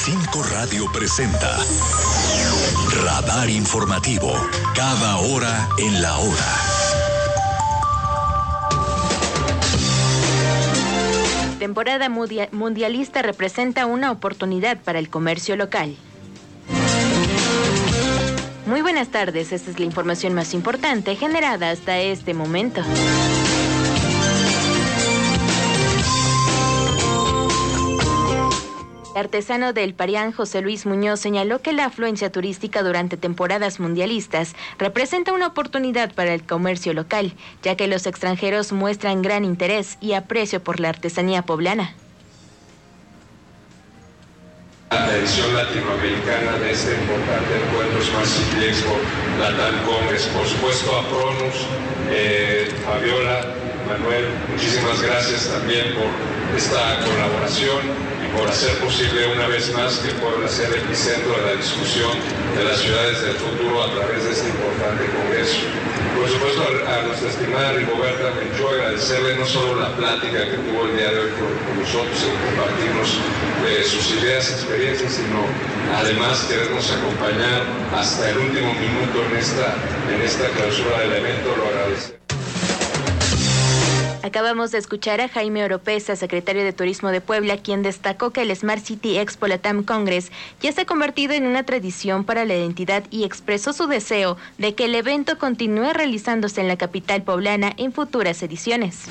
5 Radio presenta Radar Informativo, cada hora en la hora. Temporada mundialista representa una oportunidad para el comercio local. Muy buenas tardes, esta es la información más importante generada hasta este momento. El artesano del Parián, José Luis Muñoz, señaló que la afluencia turística durante temporadas mundialistas representa una oportunidad para el comercio local, ya que los extranjeros muestran gran interés y aprecio por la artesanía poblana. La edición latinoamericana de este importante encuentro Smart City Expo Latam Congress. Por supuesto a Pronus, Fabiola, Manuel, muchísimas gracias también por esta colaboración y por hacer posible una vez más que Puebla sea el epicentro de la discusión de las ciudades del futuro a través de este importante congreso. Por supuesto a nuestra estimada Rigoberta Menchú, agradecerle no solo la plática que tuvo el día de hoy con nosotros en compartirnos sus ideas, experiencias, sino además querernos acompañar hasta el último minuto en esta clausura del evento. Lo agradecemos. Acabamos de escuchar a Jaime Oropesa, secretario de Turismo de Puebla, quien destacó que el Smart City Expo Latam Congress ya se ha convertido en una tradición para la identidad y expresó su deseo de que el evento continúe realizándose en la capital poblana en futuras ediciones.